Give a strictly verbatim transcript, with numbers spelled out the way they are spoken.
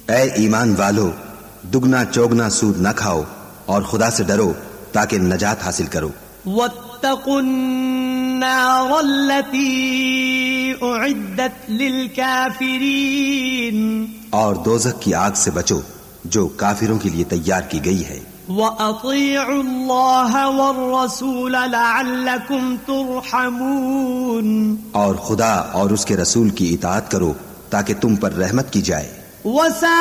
ऐ ईमान वालो, दुगना चौगना सूद न खाओ और खुदा से डरो ताकि नजात हासिल करो। और दोज़ख की आग से बचो जो काफिरों के लिए तैयार की गई है। और खुदा और उसके रसूल की इताअत करो ताकि तुम पर रहमत की जाए।